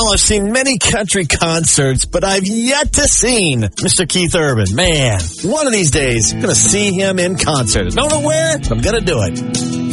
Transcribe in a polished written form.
Well, I've seen many country concerts, but I've yet to seen Mr. Keith Urban. Man, one of these days, I'm going to see him in concert. Don't know where, but I'm going to do it.